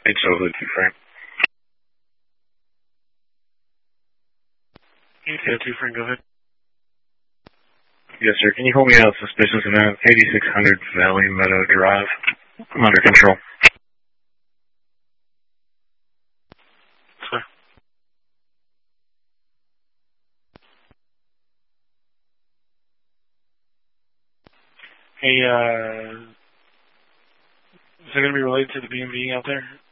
It's over the two-frame. Yeah, two-frame, go ahead. Yes, sir. Can you hold me out suspicious event 8600 Valley Meadow Drive? I'm under control. Sir. Hey, is it going to be related to the BMV out there?